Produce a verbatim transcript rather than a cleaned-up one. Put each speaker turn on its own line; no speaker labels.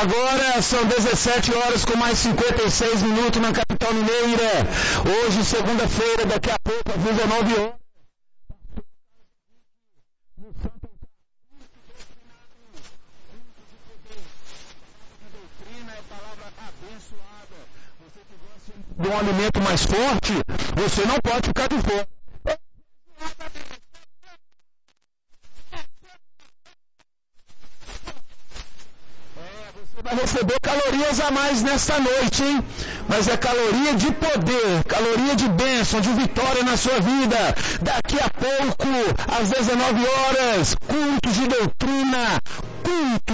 Agora são dezessete horas com mais cinquenta e seis minutos na capital mineira. Hoje, segunda-feira, daqui a pouco, às dezenove horas. De um alimento mais forte, você não pode ficar de fora. Vai receber calorias a mais nesta noite, hein? Mas é caloria de poder, caloria de bênção, de vitória na sua vida. Daqui a pouco, às dezenove horas, culto de doutrina, culto